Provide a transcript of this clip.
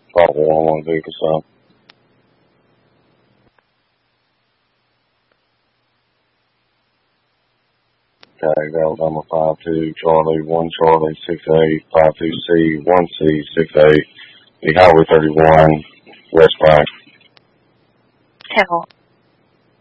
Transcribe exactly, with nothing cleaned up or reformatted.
Thought one one vehicle stop. Tag Alabama five two, Charlie one Charlie six eight, five two C one C six eight, the Highway thirty-one, westbound. ten